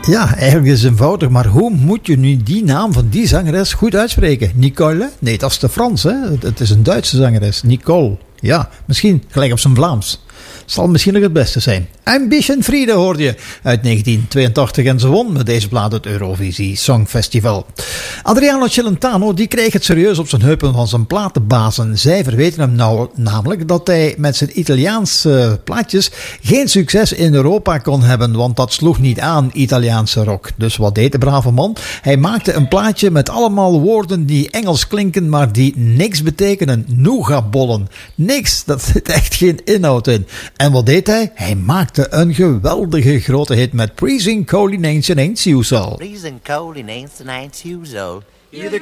Ja, eigenlijk is het eenvoudig, maar hoe moet je nu die naam van die zangeres goed uitspreken? Nicole? Nee, dat is de Frans, hè? Het is een Duitse zangeres. Nicole. Ja, misschien gelijk op zijn Vlaams. Zal misschien nog het beste zijn. Ambition Friede hoorde je uit 1982 en ze won met deze plaat het Eurovisie Songfestival. Adriano Celentano die kreeg het serieus op zijn heupen van zijn platenbazen. Zij verweten hem nou namelijk dat hij met zijn Italiaanse plaatjes geen succes in Europa kon hebben, want dat sloeg niet aan, Italiaanse rock. Dus wat deed de brave man? Hij maakte een plaatje met allemaal woorden die Engels klinken, maar die niks betekenen. Nougatbollen. Niks, dat zit echt geen inhoud in. En wat deed hij? Hij maakte een geweldige grote hit met Freezing Cold in Ain't Usual. Freezing cold in ain't usual.